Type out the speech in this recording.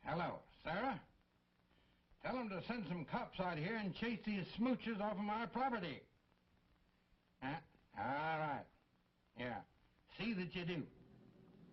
Hello, Sarah? Tell them to send some cops out here and chase these smoochers off of my property. Huh? All right. Yeah. See that you do.